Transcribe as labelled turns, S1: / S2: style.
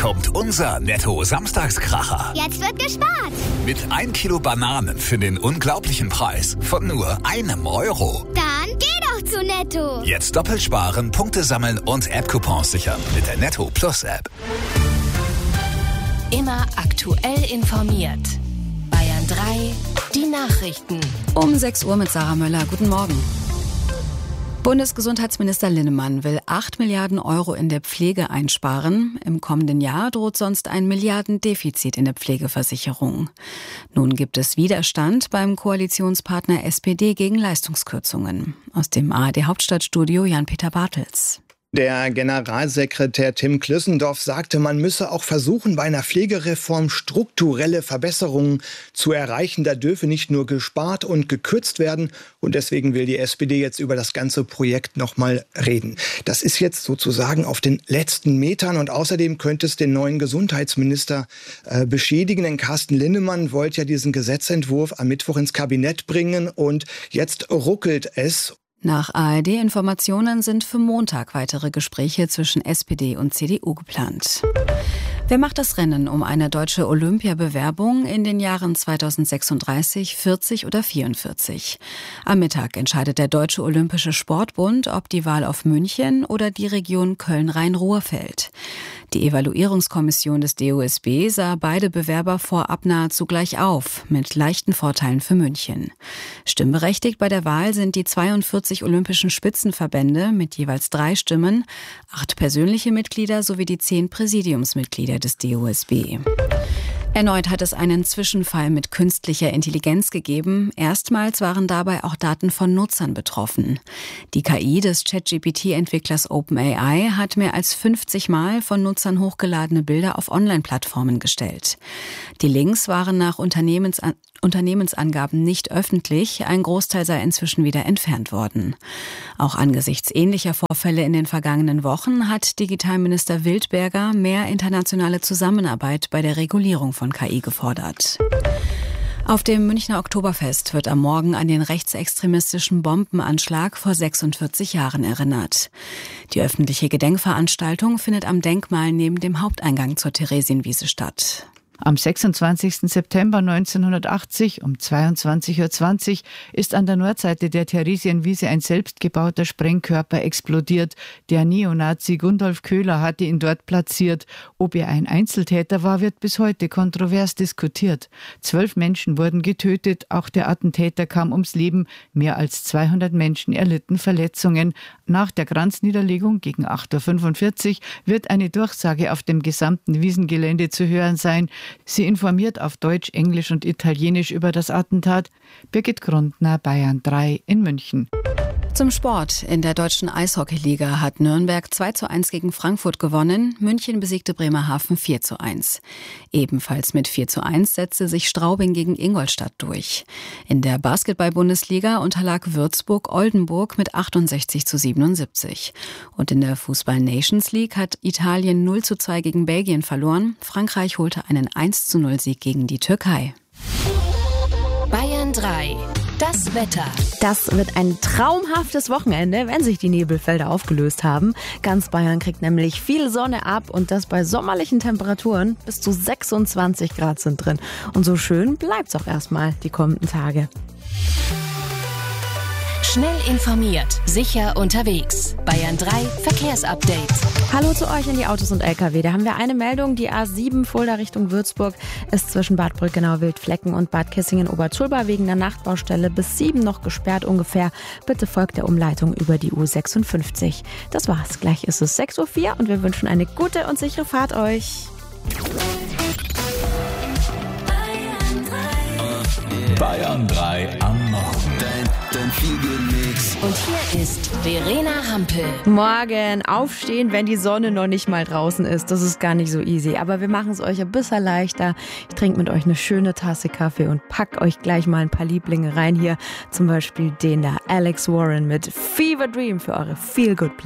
S1: kommt unser Netto-Samstagskracher.
S2: Jetzt wird gespart.
S1: Mit 1 Kilo Bananen für den unglaublichen Preis von nur €1.
S2: Dann geh doch zu Netto.
S1: Jetzt doppelt sparen, Punkte sammeln und App-Coupons sichern mit der Netto Plus App.
S3: Immer aktuell informiert. Bayern 3, die Nachrichten.
S4: Um 6 Uhr mit Sarah Möller. Guten Morgen. Bundesgesundheitsminister Linnemann will 8 Milliarden Euro in der Pflege einsparen. Im kommenden Jahr droht sonst ein Milliardendefizit in der Pflegeversicherung. Nun gibt es Widerstand beim Koalitionspartner SPD gegen Leistungskürzungen. Aus dem ARD-Hauptstadtstudio Jan-Peter Bartels.
S5: Der Generalsekretär Tim Klüssendorf sagte, man müsse auch versuchen, bei einer Pflegereform strukturelle Verbesserungen zu erreichen. Da dürfe nicht nur gespart und gekürzt werden. Und deswegen will die SPD jetzt über das ganze Projekt nochmal reden. Das ist jetzt sozusagen auf den letzten Metern. Und außerdem könnte es den neuen Gesundheitsminister beschädigen. Denn Carsten Linnemann wollte ja diesen Gesetzentwurf am Mittwoch ins Kabinett bringen. Und jetzt ruckelt es.
S4: Nach ARD-Informationen sind für Montag weitere Gespräche zwischen SPD und CDU geplant. Wer macht das Rennen um eine deutsche Olympiabewerbung in den Jahren 2036, 40 oder 44? Am Mittag entscheidet der Deutsche Olympische Sportbund, ob die Wahl auf München oder die Region Köln-Rhein-Ruhr fällt. Die Evaluierungskommission des DOSB sah beide Bewerber vorab nahezu gleich auf, mit leichten Vorteilen für München. Stimmberechtigt bei der Wahl sind die 42 olympischen Spitzenverbände mit jeweils 3 Stimmen, 8 persönliche Mitglieder sowie die 10 Präsidiumsmitglieder des DOSB. Erneut hat es einen Zwischenfall mit künstlicher Intelligenz gegeben. Erstmals waren dabei auch Daten von Nutzern betroffen. Die KI des ChatGPT-Entwicklers OpenAI hat mehr als 50 Mal von Nutzern hochgeladene Bilder auf Online-Plattformen gestellt. Die Links waren nach Unternehmensangaben nicht öffentlich. Ein Großteil sei inzwischen wieder entfernt worden. Auch angesichts ähnlicher Vorfälle in den vergangenen Wochen hat Digitalminister Wildberger mehr internationale Zusammenarbeit bei der Regulierung von KI gefordert. Auf dem Münchner Oktoberfest wird am Morgen an den rechtsextremistischen Bombenanschlag vor 46 Jahren erinnert. Die öffentliche Gedenkveranstaltung findet am Denkmal neben dem Haupteingang zur Theresienwiese statt.
S6: Am 26. September 1980 um 22:20 Uhr ist an der Nordseite der Theresienwiese ein selbstgebauter Sprengkörper explodiert. Der Neonazi Gundolf Köhler hatte ihn dort platziert. Ob er ein Einzeltäter war, wird bis heute kontrovers diskutiert. 12 Menschen wurden getötet, auch der Attentäter kam ums Leben. Mehr als 200 Menschen erlitten Verletzungen. Nach der Kranzniederlegung gegen 8:45 Uhr wird eine Durchsage auf dem gesamten Wiesengelände zu hören sein. Sie informiert auf Deutsch, Englisch und Italienisch über das Attentat. Birgit Grundner, Bayern 3 in München.
S4: Zum Sport. In der deutschen Eishockeyliga hat Nürnberg 2:1 gegen Frankfurt gewonnen. München besiegte Bremerhaven 4:1. Ebenfalls mit 4:1 setzte sich Straubing gegen Ingolstadt durch. In der Basketball-Bundesliga unterlag Würzburg Oldenburg mit 68:77. Und in der Fußball-Nations League hat Italien 0:2 gegen Belgien verloren. Frankreich holte einen 1:0 Sieg gegen die Türkei.
S3: Bayern 3. Das Wetter.
S7: Das wird ein traumhaftes Wochenende, wenn sich die Nebelfelder aufgelöst haben. Ganz Bayern kriegt nämlich viel Sonne ab und das bei sommerlichen Temperaturen. Bis zu 26 Grad sind drin. Und so schön bleibt's auch erstmal die kommenden Tage.
S3: Schnell informiert, sicher unterwegs. Bayern 3 Verkehrsupdate.
S7: Hallo zu euch in die Autos und LKW. Da haben wir eine Meldung. Die A7 Fulda Richtung Würzburg ist zwischen Bad Brückenau-Wildflecken und Bad Kissingen-Obertschulba wegen der Nachtbaustelle bis 7 noch gesperrt ungefähr. Bitte folgt der Umleitung über die U56. Das war's. Gleich ist es 6:04 Uhr und wir wünschen eine gute und sichere Fahrt euch.
S1: Bayern 3 am Morgen.
S3: Und hier ist Verena Hampel.
S7: Morgen aufstehen, wenn die Sonne noch nicht mal draußen ist. Das ist gar nicht so easy. Aber wir machen es euch ein bisschen leichter. Ich trinke mit euch eine schöne Tasse Kaffee und pack euch gleich mal ein paar Lieblinge rein hier. Zum Beispiel den da, Alex Warren mit Fever Dream für eure Feel Good Playlist.